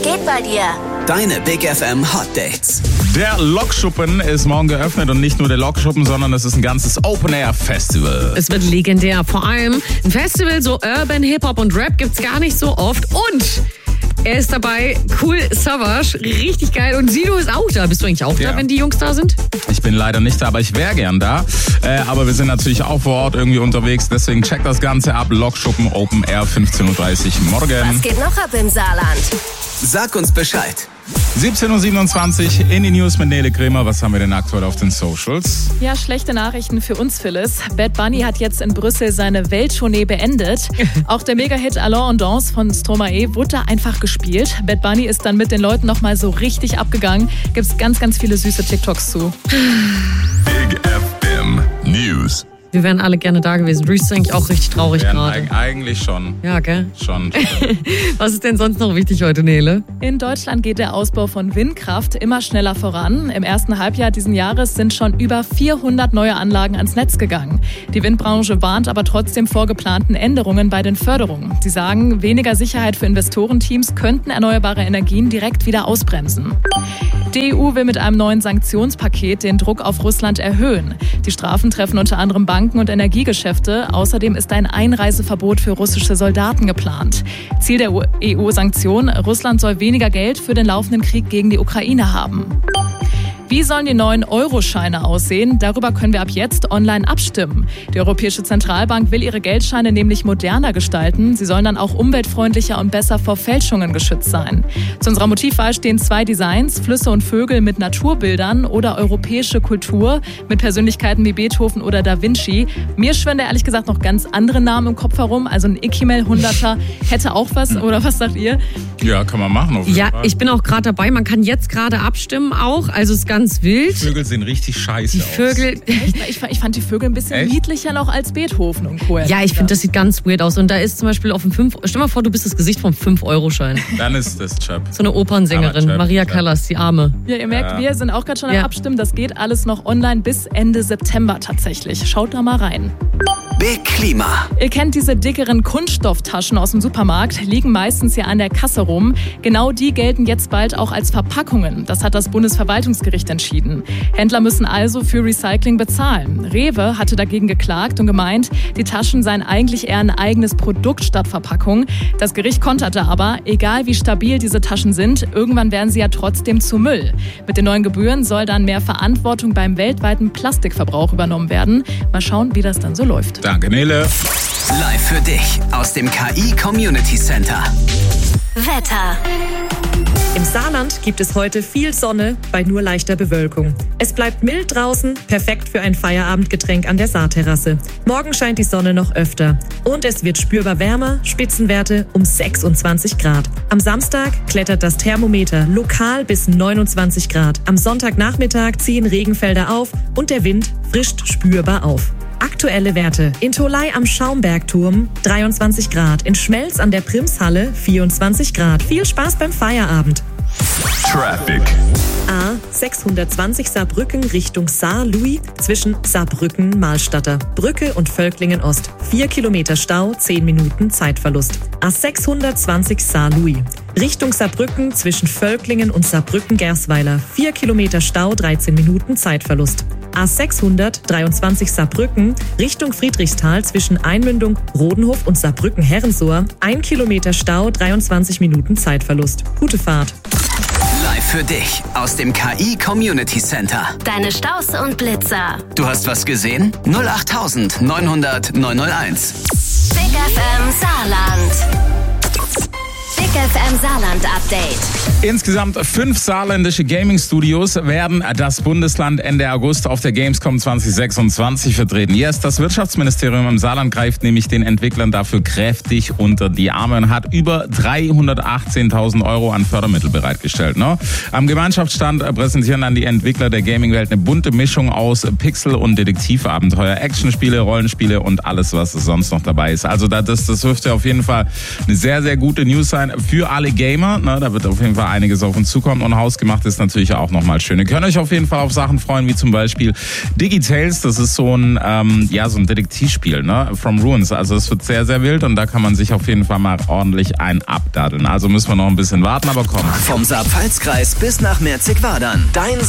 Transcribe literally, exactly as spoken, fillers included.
Was geht bei dir? Deine Big F M Hot Dates. Der Lokschuppen ist morgen geöffnet und nicht nur der Lokschuppen, sondern es ist ein ganzes Open-Air-Festival. Es wird legendär. Vor allem ein Festival, so Urban, Hip-Hop und Rap gibt's gar nicht so oft. Und er ist dabei, Kool Savas, richtig geil. Und Sido ist auch da. Bist du eigentlich auch Ja. da, wenn die Jungs da sind? Ich bin leider nicht da, aber ich wäre gern da. Äh, aber wir sind natürlich auch vor Ort irgendwie unterwegs. Deswegen checkt das Ganze ab. Lokschuppen Open Air, fünfzehn Uhr dreißig morgen. Was geht noch ab im Saarland? Sag uns Bescheid. siebzehn Uhr siebenundzwanzig in die News mit Nele Kremer. Was haben wir denn aktuell auf den Socials? Ja, schlechte Nachrichten für uns, Phyllis. Bad Bunny hat jetzt in Brüssel seine Welttournee beendet. Auch der Mega-Hit Allons und Danse von Stromae wurde da einfach gespielt. Bad Bunny ist dann mit den Leuten nochmal so richtig abgegangen. Gibt's ganz, ganz viele süße TikToks zu. Big F M News. Wir wären alle gerne da gewesen. Reese ist eigentlich auch richtig traurig Ja, gerade. eig- eigentlich schon. Ja, gell? Schon. Was ist denn sonst noch wichtig heute, Nele? In Deutschland geht der Ausbau von Windkraft immer schneller voran. Im ersten Halbjahr diesen Jahres sind schon über vierhundert neue Anlagen ans Netz gegangen. Die Windbranche warnt aber trotzdem vor geplanten Änderungen bei den Förderungen. Sie sagen, weniger Sicherheit für Investorenteams könnten erneuerbare Energien direkt wieder ausbremsen. Die E U will mit einem neuen Sanktionspaket den Druck auf Russland erhöhen. Die Strafen treffen unter anderem Banken und Energiegeschäfte. Außerdem ist ein Einreiseverbot für russische Soldaten geplant. Ziel der E U-Sanktionen: Russland soll weniger Geld für den laufenden Krieg gegen die Ukraine haben. Wie sollen die neuen Euroscheine aussehen? Darüber können wir ab jetzt online abstimmen. Die Europäische Zentralbank will ihre Geldscheine nämlich moderner gestalten. Sie sollen dann auch umweltfreundlicher und besser vor Fälschungen geschützt sein. Zu unserer Motivwahl stehen zwei Designs: Flüsse und Vögel mit Naturbildern oder europäische Kultur mit Persönlichkeiten wie Beethoven oder Da Vinci. Mir schwirren da ehrlich gesagt noch ganz andere Namen im Kopf herum. Also ein Ikimel hunderter hätte auch was, oder was sagt ihr? Ja, kann man machen. Auf jeden Ja, Fall. ich bin auch gerade dabei. Man kann jetzt gerade abstimmen auch. Also ist ganz wild. Vögel sehen richtig scheiße Die aus. Vögel. Ich, ich fand die Vögel ein bisschen Echt? niedlicher noch als Beethoven und Co. Ja, ich finde, das sieht ganz weird aus. Und da ist zum Beispiel auf dem fünf. Stell mal vor, du bist das Gesicht vom fünf Euro Schein. Dann ist das Chap. So eine Opernsängerin, Aber Chap, Maria Chap. Callas, die Arme. Ja, ihr merkt, Ja. wir sind auch gerade schon am Ja. Abstimmen. Das geht alles noch online bis Ende September tatsächlich. Schaut da mal rein. Big Klima. Ihr kennt diese dickeren Kunststofftaschen aus dem Supermarkt, liegen meistens ja an der Kasse rum. Genau die gelten jetzt bald auch als Verpackungen. Das hat das Bundesverwaltungsgericht entschieden. Händler müssen also für Recycling bezahlen. Rewe hatte dagegen geklagt und gemeint, die Taschen seien eigentlich eher ein eigenes Produkt statt Verpackung. Das Gericht konterte aber, egal wie stabil diese Taschen sind, irgendwann werden sie ja trotzdem zu Müll. Mit den neuen Gebühren soll dann mehr Verantwortung beim weltweiten Plastikverbrauch übernommen werden. Mal schauen, wie das dann so läuft. Danke, Nele. Live für dich aus dem K I Community Center. Wetter. Im Saarland gibt es heute viel Sonne bei nur leichter Bewölkung. Es bleibt mild draußen, perfekt für ein Feierabendgetränk an der Saarterrasse. Morgen scheint die Sonne noch öfter. Und es wird spürbar wärmer, Spitzenwerte um sechsundzwanzig Grad. Am Samstag klettert das Thermometer lokal bis neunundzwanzig Grad. Am Sonntagnachmittag ziehen Regenfelder auf und der Wind frischt spürbar auf. Aktuelle Werte: in Tholey am Schaumbergturm dreiundzwanzig Grad, in Schmelz an der Primshalle vierundzwanzig Grad. Viel Spaß beim Feierabend. Traffic. A sechshundertzwanzig Saarbrücken Richtung Saar-Louis zwischen Saarbrücken-Mahlstatter. Brücke und Völklingen Ost. vier Kilometer Stau, zehn Minuten Zeitverlust. A sechshundertzwanzig Saar-Louis Richtung Saarbrücken zwischen Völklingen und Saarbrücken-Gersweiler. vier Kilometer Stau, dreizehn Minuten Zeitverlust. A sechshundertdreiundzwanzig Saarbrücken Richtung Friedrichsthal zwischen Einmündung Rodenhof und Saarbrücken-Herrensohr. ein Kilometer Stau, dreiundzwanzig Minuten Zeitverlust. Gute Fahrt. Live für dich aus dem K I Community Center. Deine Staus und Blitzer. Du hast was gesehen? null acht neunhundert neunhunderteins. Big F M Saarland. Big F M Saarland Update. Insgesamt fünf saarländische Gaming-Studios werden das Bundesland Ende August auf der Gamescom zwanzig sechsundzwanzig vertreten. Yes, das Wirtschaftsministerium im Saarland greift nämlich den Entwicklern dafür kräftig unter die Arme und hat über dreihundertachtzehntausend Euro an Fördermittel bereitgestellt. Ne? Am Gemeinschaftsstand präsentieren dann die Entwickler der Gaming-Welt eine bunte Mischung aus Pixel- und Detektivabenteuer, Actionspiele, Rollenspiele und alles, was sonst noch dabei ist. Also das, das dürfte auf jeden Fall eine sehr, sehr gute News sein für für alle Gamer. Ne, da wird auf jeden Fall einiges auf uns zukommen. Und hausgemacht ist natürlich auch nochmal schön. Ihr könnt euch auf jeden Fall auf Sachen freuen, wie zum Beispiel DigiTales. Das ist so ein, ähm, ja, so ein Detektivspiel, ne? From Ruins. Also es wird sehr, sehr wild und da kann man sich auf jeden Fall mal ordentlich ein abdaddeln. Also müssen wir noch ein bisschen warten, aber komm. Vom Saarpfalzkreis bis nach Merzig-Wadern. Dein